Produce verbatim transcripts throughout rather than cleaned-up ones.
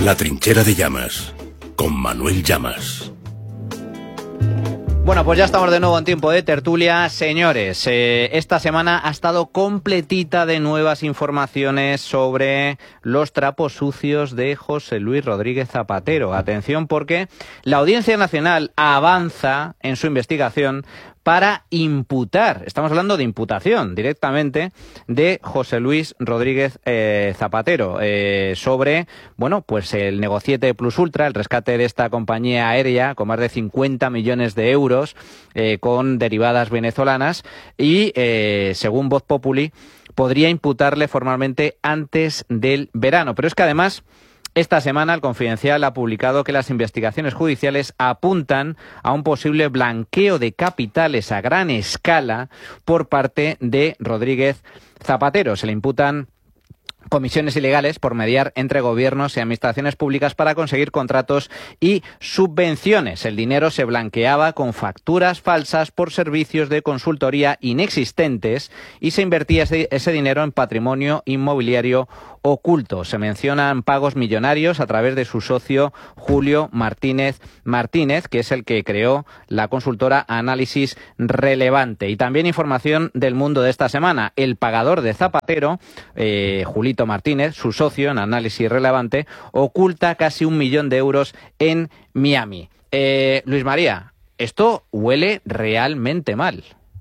La trinchera de Llamas, con Manuel Llamas. Bueno, pues ya estamos de nuevo en tiempo de tertulia. Señores, eh, esta semana ha estado completita de nuevas informaciones sobre los trapos sucios de José Luis Rodríguez Zapatero. Atención, porque la Audiencia Nacional avanza en su investigación para imputar, estamos hablando de imputación directamente, de José Luis Rodríguez eh, Zapatero eh, sobre, bueno, pues el negociete de Plus Ultra, el rescate de esta compañía aérea con más de cincuenta millones de euros eh, con derivadas venezolanas y, eh, según Voz Populi, podría imputarle formalmente antes del verano. Pero es que además, esta semana el Confidencial ha publicado que las investigaciones judiciales apuntan a un posible blanqueo de capitales a gran escala por parte de Rodríguez Zapatero. Se le imputan comisiones ilegales por mediar entre gobiernos y administraciones públicas para conseguir contratos y subvenciones. El dinero se blanqueaba con facturas falsas por servicios de consultoría inexistentes y se invertía ese, ese dinero en patrimonio inmobiliario oculto. Se mencionan pagos millonarios a través de su socio Julio Martínez Martínez, que es el que creó la consultora Análisis Relevante. Y también información del Mundo de esta semana. El pagador de Zapatero, eh, Julito Martínez, su socio en Análisis Relevante, oculta casi un millón de euros en Miami. Eh, Luis María, esto huele realmente mal.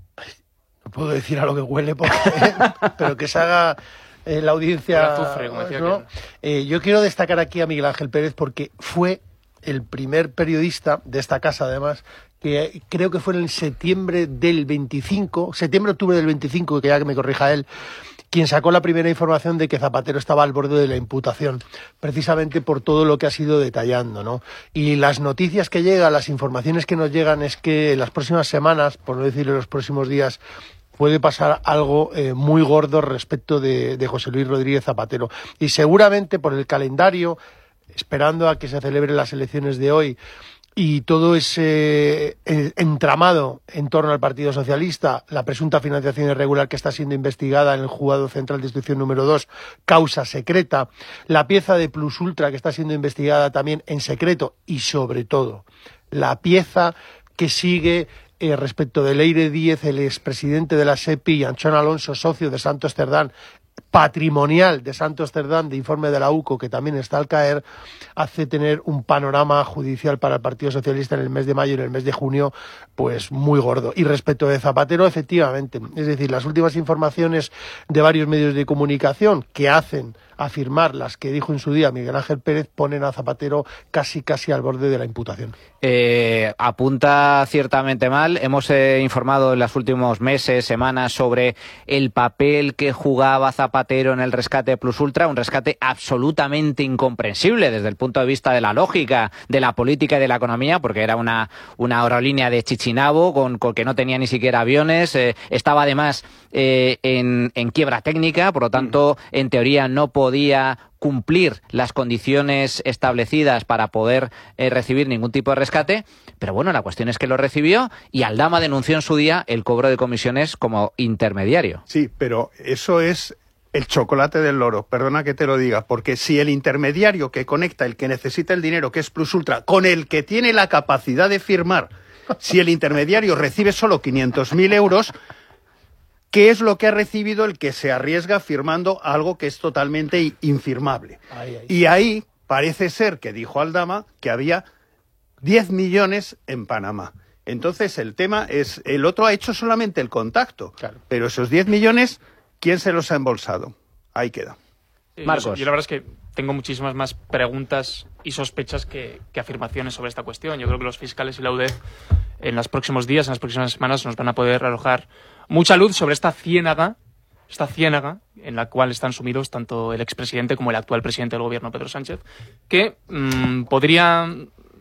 No puedo decir a lo que huele, porque, pero que se haga eh, la audiencia. Azufre, como decía, ¿no? eh, yo quiero destacar aquí a Miguel Ángel Pérez porque fue el primer periodista de esta casa, además, que creo que fue en septiembre del veinticinco, septiembre-octubre del veinticinco, que ya que me corrija él, quien sacó la primera información de que Zapatero estaba al borde de la imputación, precisamente por todo lo que ha sido detallando, ¿no? Y las noticias que llegan, las informaciones que nos llegan es que en las próximas semanas, por no decir en los próximos días, puede pasar algo eh, muy gordo respecto de, de José Luis Rodríguez Zapatero. Y seguramente por el calendario, esperando a que se celebren las elecciones de hoy, y todo ese eh, entramado en torno al Partido Socialista, la presunta financiación irregular que está siendo investigada en el Juzgado Central de Instrucción número dos, causa secreta, la pieza de Plus Ultra que está siendo investigada también en secreto y, sobre todo, la pieza que sigue eh, respecto de Leire Díez, el expresidente de la SEPI, y Anchón Alonso, socio de Santos Cerdán, patrimonial de Santos Cerdán, de informe de la U C O, que también está al caer, hace tener un panorama judicial para el Partido Socialista en el mes de mayo y en el mes de junio, pues muy gordo. Y respecto de Zapatero, efectivamente, es decir, las últimas informaciones de varios medios de comunicación que hacen afirmar las que dijo en su día Miguel Ángel Pérez ponen a Zapatero casi casi al borde de la imputación. Eh, apunta ciertamente mal. Hemos eh, informado en los últimos meses, semanas, sobre el papel que jugaba Zapatero en el rescate de Plus Ultra, un rescate absolutamente incomprensible desde el punto de vista de la lógica, de la política y de la economía, porque era una, una aerolínea de Chichinabo con, con que no tenía ni siquiera aviones, eh, estaba además eh, en, en quiebra técnica, por lo tanto, en teoría no podía cumplir las condiciones establecidas para poder eh, recibir ningún tipo de rescate, pero bueno, la cuestión es que lo recibió y Aldama denunció en su día el cobro de comisiones como intermediario. Sí, pero eso es el chocolate del loro, perdona que te lo diga, porque si el intermediario que conecta, el que necesita el dinero, que es Plus Ultra, con el que tiene la capacidad de firmar, si el intermediario recibe solo quinientos mil euros, ¿qué es lo que ha recibido el que se arriesga firmando algo que es totalmente infirmable? Ahí, ahí. Y ahí parece ser que dijo Aldama que había diez millones en Panamá. Entonces el tema es, el otro ha hecho solamente el contacto, claro, pero esos diez millones, ¿quién se los ha embolsado? Ahí queda. Sí, Marcos. Yo, yo la verdad es que tengo muchísimas más preguntas y sospechas que, que afirmaciones sobre esta cuestión. Yo creo que los fiscales y la U D E en los próximos días, en las próximas semanas, nos van a poder arrojar mucha luz sobre esta ciénaga, esta ciénaga en la cual están sumidos tanto el expresidente como el actual presidente del gobierno, Pedro Sánchez, que mmm, podría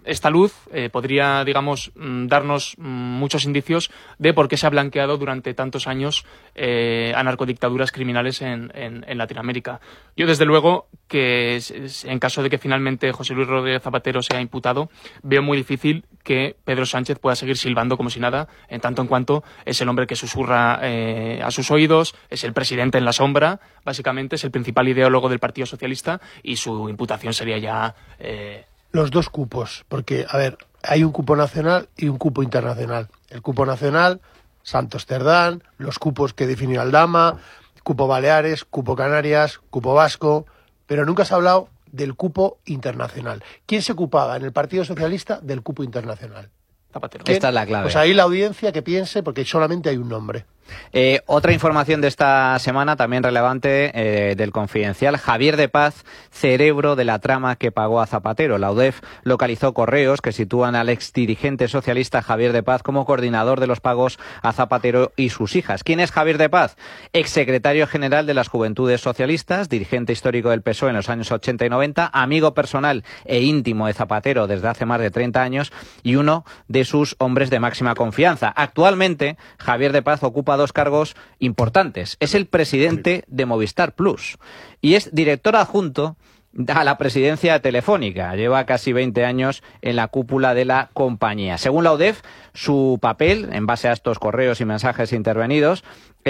esta luz eh, podría, digamos, mm, darnos mm, muchos indicios de por qué se ha blanqueado durante tantos años eh, a narcodictaduras criminales en, en, en Latinoamérica. Yo, desde luego, que en caso de que finalmente José Luis Rodríguez Zapatero sea imputado, veo muy difícil que Pedro Sánchez pueda seguir silbando como si nada, en tanto en cuanto es el hombre que susurra eh, a sus oídos, es el presidente en la sombra, básicamente es el principal ideólogo del Partido Socialista, y su imputación sería ya... Eh... Los dos cupos, porque, a ver, hay un cupo nacional y un cupo internacional. El cupo nacional, Santos Cerdán, los cupos que definió Aldama, cupo Baleares, cupo Canarias, cupo Vasco, pero nunca se ha hablado del cupo internacional. ¿Quién se ocupaba en el Partido Socialista del cupo internacional? Zapatero. Esta es la clave. Pues ahí la audiencia que piense, porque solamente hay un nombre. Eh, otra información de esta semana, también relevante, eh, del Confidencial. Javier de Paz, cerebro de la trama que pagó a Zapatero. La U D E F localizó correos que sitúan al exdirigente socialista Javier de Paz como coordinador de los pagos a Zapatero y sus hijas. ¿Quién es Javier de Paz? Exsecretario general de las Juventudes Socialistas, dirigente histórico del P S O E en los años ochenta y noventa, amigo personal e íntimo de Zapatero desde hace más de treinta años y uno de sus hombres de máxima confianza. Actualmente, Javier de Paz ocupa dos cargos importantes. Es el presidente de Movistar Plus y es director adjunto a la presidencia telefónica. Lleva casi veinte años en la cúpula de la compañía. Según la U D E F, su papel, en base a estos correos y mensajes intervenidos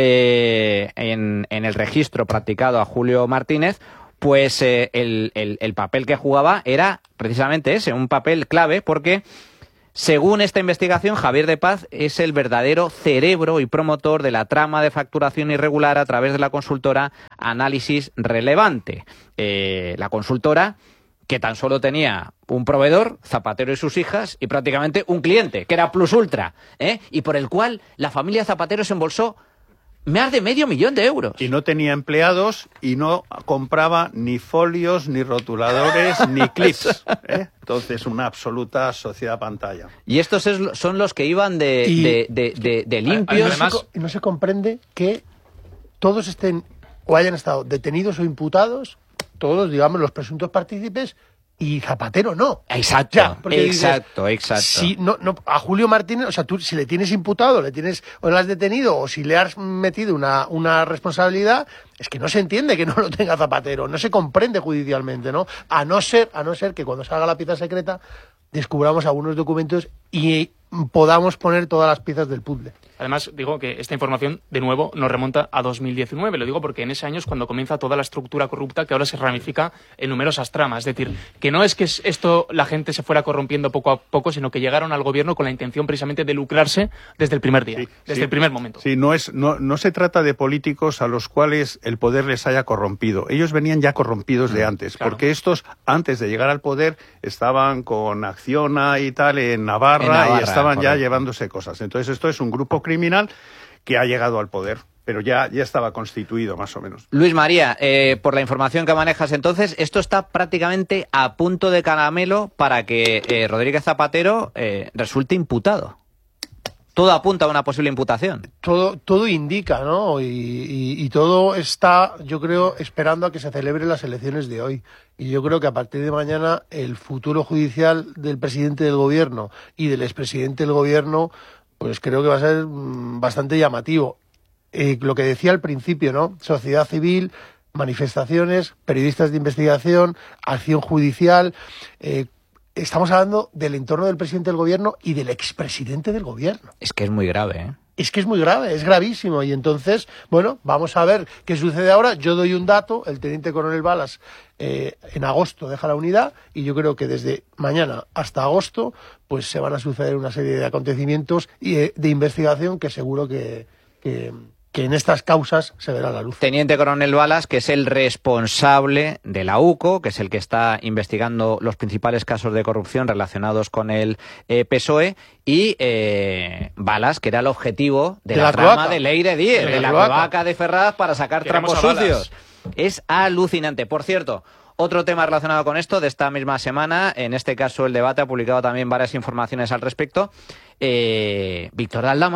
eh, en, en el registro practicado a Julio Martínez, pues eh, el, el, el papel que jugaba era precisamente ese, un papel clave, porque según esta investigación, Javier de Paz es el verdadero cerebro y promotor de la trama de facturación irregular a través de la consultora Análisis Relevante. Eh, la consultora que tan solo tenía un proveedor, Zapatero y sus hijas, y prácticamente un cliente, que era Plus Ultra, ¿eh? y por el cual la familia Zapatero se embolsó más de medio millón de euros. Y no tenía empleados y no compraba ni folios, ni rotuladores, ni clips. ¿eh? Entonces, una absoluta sociedad pantalla. Y estos es, son los que iban de, Y, de, de, de, de limpios. Además, Y no se comprende que todos estén o hayan estado detenidos o imputados, todos, digamos, los presuntos partícipes, y Zapatero no. Exacto, Ya, porque exacto, dices, exacto. Si no, no, a Julio Martínez, o sea, tú si le tienes imputado, le tienes o le has detenido, o si le has metido una, una responsabilidad, es que no se entiende que no lo tenga Zapatero, no se comprende judicialmente, ¿no? A no ser, a no ser que cuando salga la pieza secreta descubramos algunos documentos y podamos poner todas las piezas del puzzle. Además, digo que esta información, de nuevo, nos remonta a dos mil diecinueve. Lo digo porque en ese año es cuando comienza toda la estructura corrupta que ahora se ramifica en numerosas tramas. Es decir, que no es que esto la gente se fuera corrompiendo poco a poco, sino que llegaron al gobierno con la intención precisamente de lucrarse desde el primer día, Sí, desde sí. el primer momento. Sí, no, es, no, no se trata de políticos a los cuales el poder les haya corrompido. Ellos venían ya corrompidos de antes, claro. porque estos, antes de llegar al poder, estaban con Acciona y tal en Navarra, En Navarra, y estaban ya correcto. llevándose cosas. Entonces, esto es un grupo criminal que ha llegado al poder, pero ya, ya estaba constituido más o menos. Luis María, eh, por la información que manejas entonces, esto está prácticamente a punto de caramelo para que eh, Rodríguez Zapatero eh, resulte imputado. Todo apunta a una posible imputación. Todo, todo indica, ¿no? Y, y, y todo está, yo creo, esperando a que se celebren las elecciones de hoy. Y yo creo que a partir de mañana el futuro judicial del presidente del gobierno y del expresidente del gobierno, pues creo que va a ser mmm, bastante llamativo. Eh, lo que decía al principio, ¿no? Sociedad civil, manifestaciones, periodistas de investigación, acción judicial. Eh, estamos hablando del entorno del presidente del gobierno y del expresidente del gobierno. Es que es muy grave, ¿eh? Es que es muy grave, es gravísimo. Y entonces, bueno, vamos a ver qué sucede ahora. Yo doy un dato, el teniente coronel Balas eh, en agosto deja la unidad y yo creo que desde mañana hasta agosto pues se van a suceder una serie de acontecimientos y eh, de investigación que seguro que, que, que en estas causas se verá la luz. Teniente coronel Balas, que es el responsable de la U C O, que es el que está investigando los principales casos de corrupción relacionados con el eh, P S O E, y eh, Balas, que era el objetivo de, De la, la trama cloaca. de Leire Díez, De de la la cloaca. cloaca de Ferraz para sacar Queremos trapos a Balas. sucios. Es alucinante. Por cierto, otro tema relacionado con esto de esta misma semana, en este caso El Debate ha publicado también varias informaciones al respecto. Eh, Víctor de Aldama,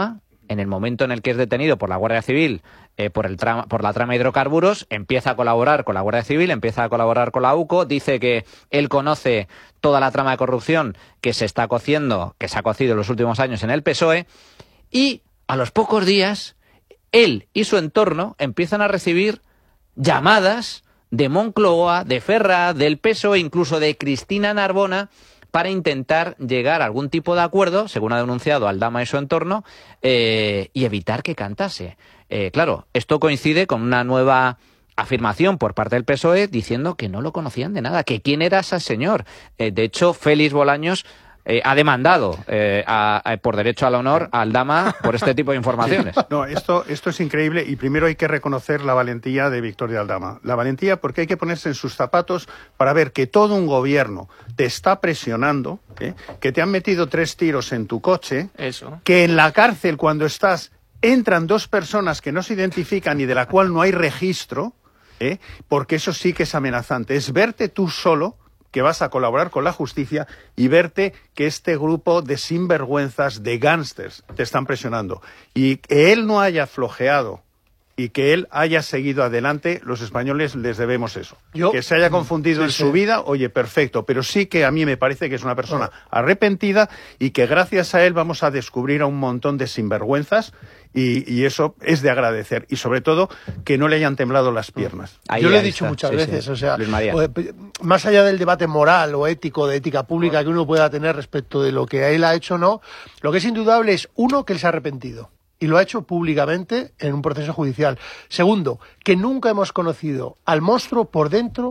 en el momento en el que es detenido por la Guardia Civil eh, por, el trama, por la trama de hidrocarburos, empieza a colaborar con la Guardia Civil, empieza a colaborar con la U C O, dice que él conoce toda la trama de corrupción que se está cociendo, que se ha cocido en los últimos años en el P S O E, y a los pocos días él y su entorno empiezan a recibir llamadas de Moncloa, de Ferraz, del P S O E, incluso de Cristina Narbona, para intentar llegar a algún tipo de acuerdo, según ha denunciado Aldama y su entorno, eh, y evitar que cantase. Eh, claro, esto coincide con una nueva afirmación por parte del P S O E diciendo que no lo conocían de nada, que quién era ese señor. Eh, de hecho, Félix Bolaños Eh, ha demandado eh, a, a, por derecho al honor a Aldama por este tipo de informaciones. No, esto, esto es increíble y primero hay que reconocer la valentía de Víctor de Aldama. La valentía porque hay que ponerse en sus zapatos para ver que todo un gobierno te está presionando, ¿eh? que te han metido tres tiros en tu coche, Eso. que en la cárcel cuando estás entran dos personas que no se identifican y de la cual no hay registro, ¿eh? porque eso sí que es amenazante. Es verte tú solo, que vas a colaborar con la justicia, y verte que este grupo de sinvergüenzas, de gángsters, te están presionando. Y que él no haya flojeado y que él haya seguido adelante, los españoles les debemos eso. Yo, que se haya confundido sí, en sí. su vida, oye, perfecto, pero sí que a mí me parece que es una persona arrepentida y que gracias a él vamos a descubrir a un montón de sinvergüenzas y, y eso es de agradecer. Y sobre todo, que no le hayan temblado las piernas. Ahí, Yo lo he ahí dicho está. muchas Sí, veces, sí. o sea, Luis María. o- más allá del debate moral o ético, de ética pública que uno pueda tener respecto de lo que él ha hecho o no, lo que es indudable es, uno, que él se ha arrepentido. Y lo ha hecho públicamente en un proceso judicial. Segundo, que nunca hemos conocido al monstruo por dentro,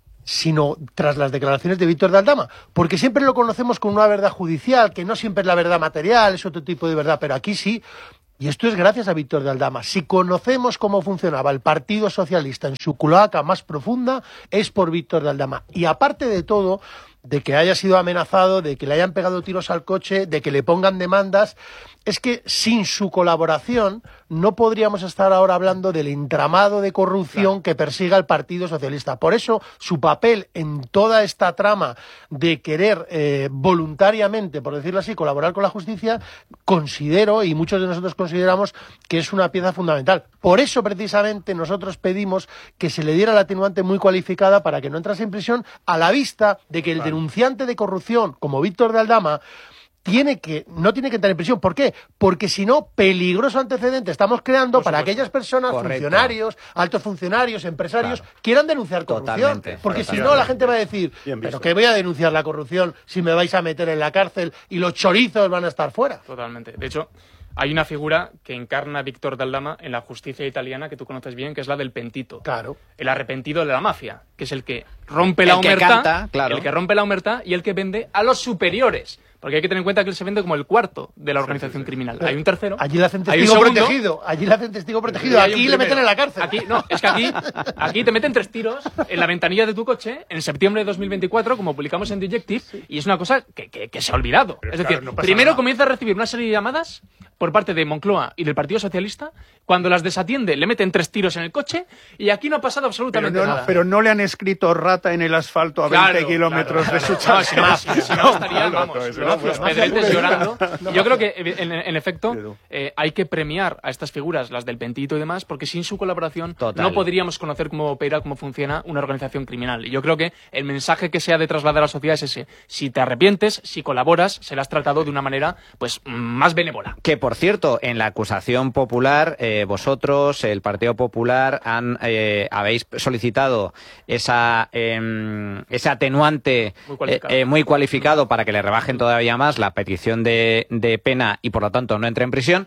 sino tras las declaraciones de Víctor de Aldama. Porque siempre lo conocemos con una verdad judicial, que no siempre es la verdad material, es otro tipo de verdad, pero aquí sí. Y esto es gracias a Víctor de Aldama. Si conocemos cómo funcionaba el Partido Socialista en su cloaca más profunda, es por Víctor de Aldama. Y aparte de todo, de que haya sido amenazado, de que le hayan pegado tiros al coche, de que le pongan demandas, es que sin su colaboración no podríamos estar ahora hablando del entramado de corrupción claro. que persiga el Partido Socialista. Por eso su papel en toda esta trama de querer eh, voluntariamente, por decirlo así, colaborar con la justicia, considero, y muchos de nosotros consideramos, que es una pieza fundamental. Por eso precisamente nosotros pedimos que se le diera la atenuante muy cualificada para que no entrase en prisión, a la vista de que el claro. denunciante de corrupción, como Víctor de Aldama, tiene que, no tiene que entrar en prisión. ¿Por qué? Porque si no, peligroso antecedente estamos creando Por para supuesto. aquellas personas, Correcto. funcionarios, altos funcionarios, empresarios, claro. quieran denunciar corrupción. Totalmente. Porque Totalmente. si no, la gente va a decir, pero que voy a denunciar la corrupción si me vais a meter en la cárcel y los chorizos van a estar fuera. Totalmente. De hecho, hay una figura que encarna a Víctor de Aldama en la justicia italiana que tú conoces bien, que es la del pentito. Claro. El arrepentido de la mafia, que es el que rompe la omertá, claro. el que rompe la omertá y el que vende a los superiores. Porque hay que tener en cuenta que él se vende como el cuarto de la organización sí, sí, sí. criminal. Pero hay un tercero. Allí le hacen testigo protegido. Allí le hacen testigo protegido. Aquí le meten en la cárcel. Aquí, no, es que aquí, aquí te meten tres tiros en la ventanilla de tu coche en septiembre de dos mil veinticuatro, como publicamos en Dejective, sí. y es una cosa que, que, que se ha olvidado. Pero es claro, decir, no primero nada. comienza a recibir una serie de llamadas por parte de Moncloa y del Partido Socialista. Cuando las desatiende, le meten tres tiros en el coche y aquí no ha pasado absolutamente pero no, nada. Pero no le han escrito rata en el asfalto a claro, veinte kilómetros claro, de su claro. chasis. No, si no, si no estarían, vamos, no, no, los pedretes llorando. No, Yo creo que, en, en efecto, eh, hay que premiar a estas figuras, las del pentito y demás, porque sin su colaboración Total. no podríamos conocer cómo opera, cómo funciona una organización criminal. Y yo creo que el mensaje que se ha de trasladar a la sociedad es ese. Si te arrepientes, si colaboras, serás tratado de una manera pues más benévola. Que, por cierto, en la acusación popular, eh, vosotros, el Partido Popular, han eh, habéis solicitado esa eh, ese atenuante muy cualificado. Eh, eh, muy cualificado para que le rebajen todavía más la petición de, de pena y, por lo tanto, no entre en prisión.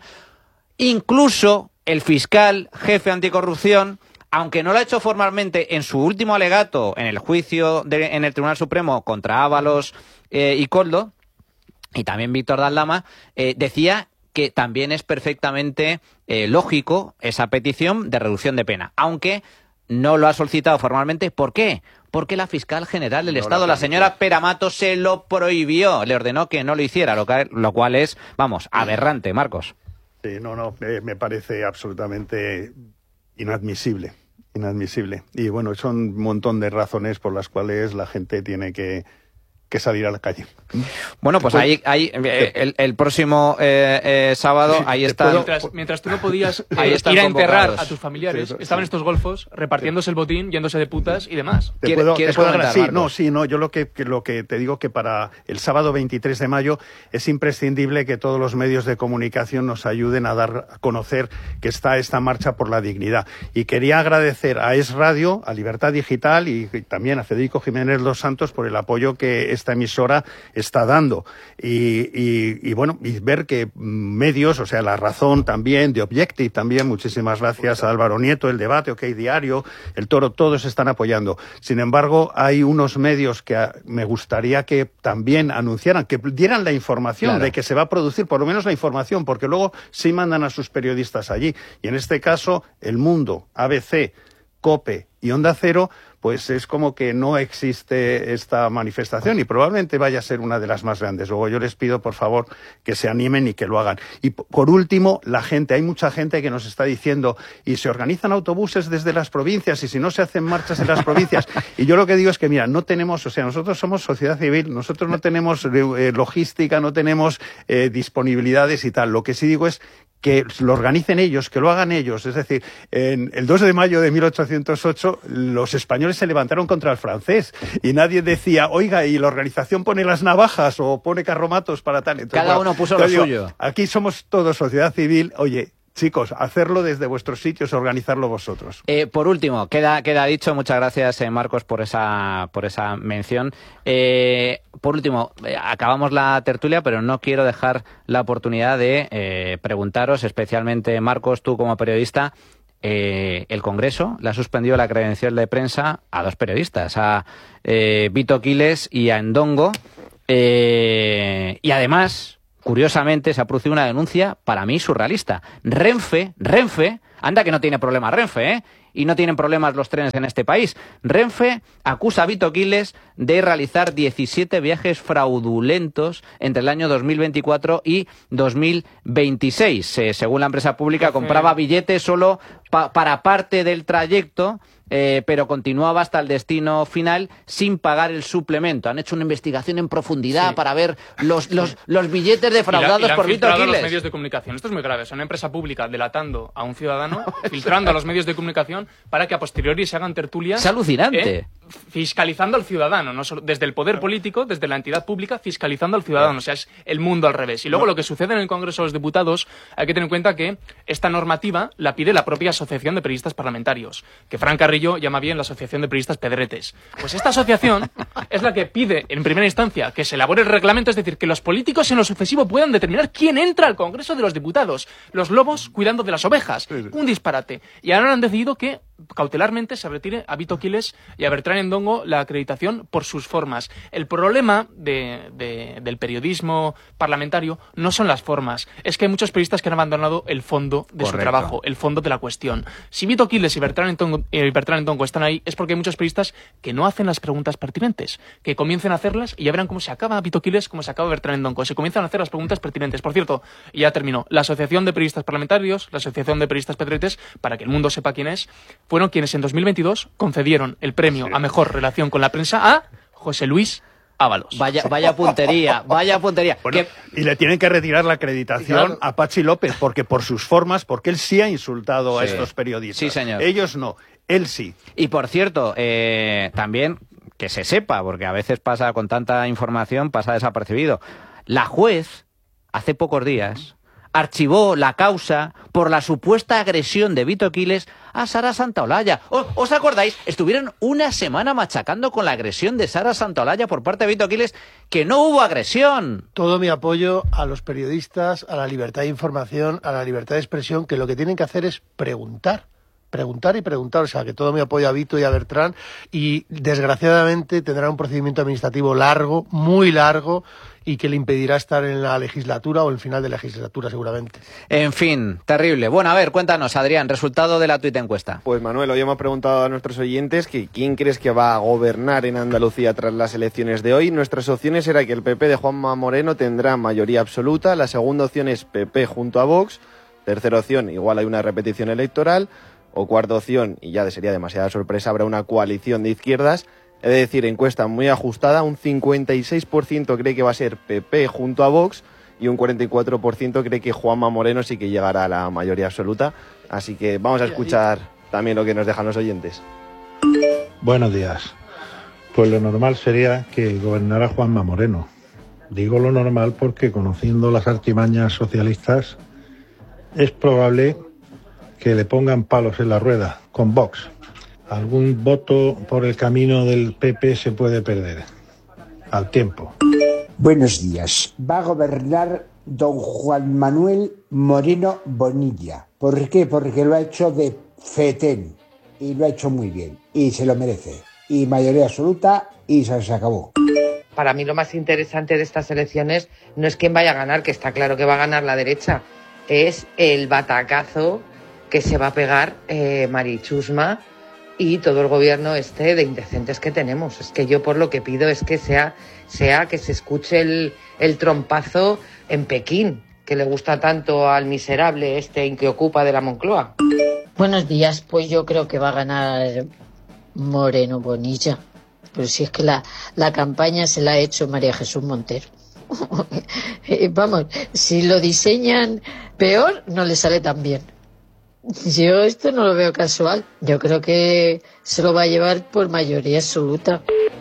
Incluso el fiscal jefe anticorrupción, aunque no lo ha hecho formalmente en su último alegato en el juicio de, en el Tribunal Supremo contra Ábalos eh, y Koldo, y también Víctor de Aldama, eh, decía que también es perfectamente eh, lógico esa petición de reducción de pena, aunque no lo ha solicitado formalmente. ¿Por qué? Porque la fiscal general del no Estado, la señora Peramato, se lo prohibió, le ordenó que no lo hiciera, lo, que, lo cual es, vamos, aberrante, Marcos. Sí, no, no, eh, me parece absolutamente inadmisible, inadmisible. Y bueno, son un montón de razones por las cuales la gente tiene que que salir a la calle. Bueno, pues ahí, ahí eh, el, el próximo eh, eh, sábado, ahí está. Mientras, mientras tú no podías ahí eh, ir a enterrar convocados. a tus familiares, Sí, sí, estaban sí. estos golfos repartiéndose el botín, yéndose de putas y demás. Te ¿Quiere- puedo, ¿Quieres te puedo comentar, agra- sí, Marcos? no, sí, no, yo lo que, que lo que te digo que para el sábado veintitrés de mayo es imprescindible que todos los medios de comunicación nos ayuden a dar a conocer que está esta marcha por la dignidad. Y quería agradecer a Es Radio, a Libertad Digital y, y también a Federico Jiménez Dos Santos por el apoyo que esta emisora está dando. Y, y, y bueno, y ver que medios, o sea, La Razón también, de Objective también, muchísimas gracias a Álvaro Nieto, El Debate, OK Diario, El Toro, todos están apoyando. Sin embargo, hay unos medios que a, me gustaría que también anunciaran, que dieran la información Claro. de que se va a producir, por lo menos la información, porque luego sí mandan a sus periodistas allí. Y en este caso, El Mundo, A B C, COPE y Onda Cero, pues es como que no existe esta manifestación y probablemente vaya a ser una de las más grandes. Luego yo les pido, por favor, que se animen y que lo hagan. Y por último, la gente. Hay mucha gente que nos está diciendo, y se organizan autobuses desde las provincias, y si no se hacen marchas en las provincias. Y yo lo que digo es que, mira, no tenemos, o sea, nosotros somos sociedad civil, nosotros no tenemos eh, logística, no tenemos eh, disponibilidades y tal. Lo que sí digo es que lo organicen ellos, que lo hagan ellos. Es decir, en el dos de mayo de mil ochocientos ocho los españoles se levantaron contra el francés y nadie decía, oiga, y la organización pone las navajas o pone carromatos para tal. Entonces, Cada bueno, uno puso entonces lo digo, suyo. Aquí somos todos sociedad civil. Oye, chicos, hacerlo desde vuestros sitios, organizarlo vosotros. Eh, por último, queda, queda dicho, muchas gracias eh, Marcos por esa, por esa mención. Eh, por último, eh, acabamos la tertulia, pero no quiero dejar la oportunidad de eh, preguntaros, especialmente Marcos, tú como periodista, eh, el Congreso le ha suspendido la credencial de prensa a dos periodistas, a eh, Vito Quiles y a Ndongo, eh, y además, curiosamente, se ha producido una denuncia para mí surrealista. Renfe, Renfe, anda que no tiene problema Renfe, ¿eh? Y no tienen problemas los trenes en este país. Renfe acusa a Vito Quiles de realizar diecisiete viajes fraudulentos entre el año dos mil veinticuatro y dos mil veintiséis. Eh, según la empresa pública, compraba billetes solo pa para parte del trayecto, eh, pero continuaba hasta el destino final sin pagar el suplemento. Han hecho una investigación en profundidad Sí. para ver los, los, los billetes defraudados Y la- y la han por Vito filtrado a Quiles. los medios de comunicación. Esto es muy grave. Es una empresa pública delatando a un ciudadano, filtrando a los medios de comunicación para que a posteriori se hagan tertulias. Es alucinante. ¿eh? Fiscalizando al ciudadano, no solo, desde el poder político, desde la entidad pública, fiscalizando al ciudadano. O sea, es el mundo al revés. Y luego lo que sucede en el Congreso de los Diputados, hay que tener en cuenta que esta normativa la pide la propia Asociación de Periodistas Parlamentarios, que Fran Carrillo llama bien la Asociación de Periodistas Pedretes. Pues esta asociación es la que pide, en primera instancia, que se elabore el reglamento, es decir, que los políticos en lo sucesivo puedan determinar quién entra al Congreso de los Diputados. Los lobos cuidando de las ovejas. Un disparate. Y ahora han decidido que cautelarmente se retire a Vito Quiles y a Bertrán Ndongo la acreditación por sus formas. El problema de, de, del periodismo parlamentario no son las formas, es que hay muchos periodistas que han abandonado el fondo de Correcto. su trabajo, el fondo de la cuestión. Si Vito Quiles y Bertrán Ndongo, eh, Bertrán Ndongo están ahí, es porque hay muchos periodistas que no hacen las preguntas pertinentes, que comiencen a hacerlas y ya verán cómo se acaba Vito Quiles, cómo se acaba Bertrán Ndongo. Se comienzan a hacer las preguntas pertinentes. Por cierto, y ya terminó, la Asociación de Periodistas Parlamentarios, la Asociación de Periodistas Pedretes, para que el mundo sepa quién es, fueron quienes en dos mil veintidós concedieron el premio a mejor relación con la prensa a José Luis Ábalos. Vaya, vaya puntería, vaya puntería. Bueno, Que- y le tienen que retirar la acreditación Claro. a Pachi López, porque por sus formas, porque él sí ha insultado a Sí. estos periodistas. Sí, señor. Ellos no, él sí. Y por cierto, eh, también que se sepa, porque a veces pasa con tanta información, pasa desapercibido. La juez, hace pocos días, archivó la causa por la supuesta agresión de Vito Quiles a Sara Santaolalla. ¿Os, ¿Os acordáis? Estuvieron una semana machacando con la agresión de Sara Santaolalla por parte de Vito Quiles, que no hubo agresión. Todo mi apoyo a los periodistas, a la libertad de información, a la libertad de expresión, que lo que tienen que hacer es preguntar. Preguntar y preguntar, o sea, que todo mi apoyo a Vito y a Bertrán, y desgraciadamente tendrá un procedimiento administrativo largo, muy largo, y que le impedirá estar en la legislatura o en el final de legislatura seguramente. En fin, terrible. Bueno, a ver, cuéntanos, Adrián, resultado de la tuit encuesta. Pues Manuel, hoy hemos preguntado a nuestros oyentes que quién crees que va a gobernar en Andalucía tras las elecciones de hoy. Nuestras opciones era que el P P de Juanma Moreno tendrá mayoría absoluta, la segunda opción es P P junto a Vox, tercera opción igual hay una repetición electoral, o cuarta opción, y ya sería demasiada sorpresa, habrá una coalición de izquierdas. Es decir, encuesta muy ajustada, un cincuenta y seis por ciento cree que va a ser P P junto a Vox y un cuarenta y cuatro por ciento cree que Juanma Moreno sí que llegará a la mayoría absoluta. Así que vamos a escuchar también lo que nos dejan los oyentes. Buenos días. Pues lo normal sería que gobernara Juanma Moreno. Digo lo normal porque, conociendo las artimañas socialistas, es probable que le pongan palos en la rueda con Vox. Algún voto por el camino del P P se puede perder al tiempo. Buenos días. Va a gobernar don Juan Manuel Moreno Bonilla. ¿Por qué? Porque lo ha hecho de fetén y lo ha hecho muy bien y se lo merece. Y mayoría absoluta y se, se acabó. Para mí lo más interesante de estas elecciones no es quién vaya a ganar, que está claro que va a ganar la derecha, es el batacazo que se va a pegar eh, Marichusma y todo el gobierno este de indecentes que tenemos. Es que yo por lo que pido es que sea, sea que se escuche el, el trompazo en Pekín, que le gusta tanto al miserable este que ocupa de la Moncloa. Buenos días, pues yo creo que va a ganar Moreno Bonilla. Pero si es que la, la campaña se la ha hecho María Jesús Montero. Vamos, si lo diseñan peor, no le sale tan bien. Yo esto no lo veo casual. Yo creo que se lo va a llevar por mayoría absoluta.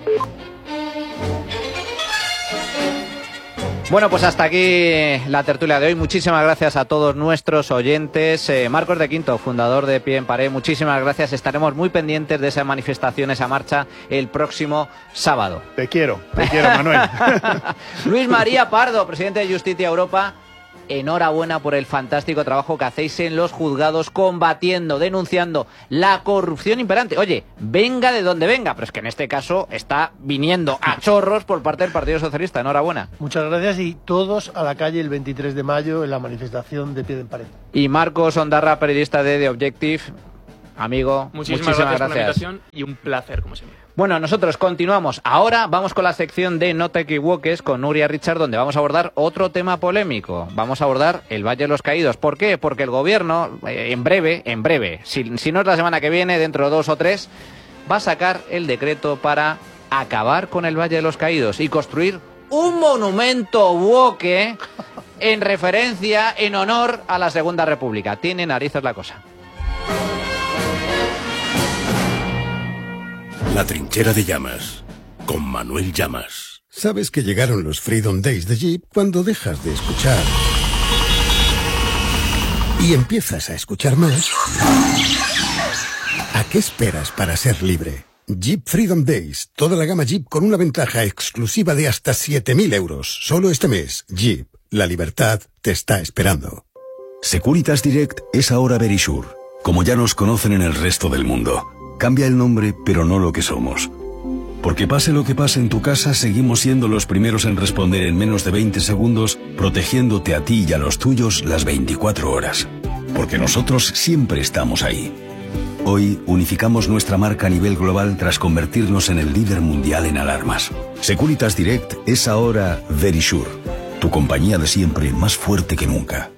Bueno, pues hasta aquí la tertulia de hoy. Muchísimas gracias a todos nuestros oyentes. Eh, Marcos de Quinto, fundador de Pie en Pared, muchísimas gracias. Estaremos muy pendientes de esa manifestación, esa marcha, el próximo sábado. Te quiero, te quiero, Manuel. Luis María Pardo, presidente de Justicia Europa. Enhorabuena por el fantástico trabajo que hacéis en los juzgados combatiendo, denunciando la corrupción imperante. Oye, venga de donde venga, pero es que en este caso está viniendo a chorros por parte del Partido Socialista. Enhorabuena. Muchas gracias y todos a la calle el veintitrés de mayo en la manifestación de Pie en Pared. Y Marcos Ondarra, periodista de The Objective, amigo, muchísimas, muchísimas gracias, gracias por la invitación y un placer, como siempre. Bueno, nosotros continuamos. Ahora vamos con la sección de No te equivoques con Nuria Richard, donde vamos a abordar otro tema polémico. Vamos a abordar el Valle de los Caídos. ¿Por qué? Porque el gobierno, eh, en breve, en breve, si, si no es la semana que viene, dentro de dos o tres, va a sacar el decreto para acabar con el Valle de los Caídos y construir un monumento buque en referencia, en honor a la Segunda República. Tiene narices la cosa. La trinchera de Llamas, con Manuel Llamas. Sabes que llegaron los Freedom Days de Jeep cuando dejas de escuchar y empiezas a escuchar más. ¿A qué esperas para ser libre? Jeep Freedom Days, toda la gama Jeep con una ventaja exclusiva de hasta siete mil euros. Solo este mes, Jeep, la libertad te está esperando. Securitas Direct es ahora Verisure, como ya nos conocen en el resto del mundo. Cambia el nombre, pero no lo que somos. Porque pase lo que pase en tu casa, seguimos siendo los primeros en responder en menos de veinte segundos, protegiéndote a ti y a los tuyos las veinticuatro horas. Porque nosotros siempre estamos ahí. Hoy unificamos nuestra marca a nivel global tras convertirnos en el líder mundial en alarmas. Securitas Direct es ahora Verisure, tu compañía de siempre más fuerte que nunca.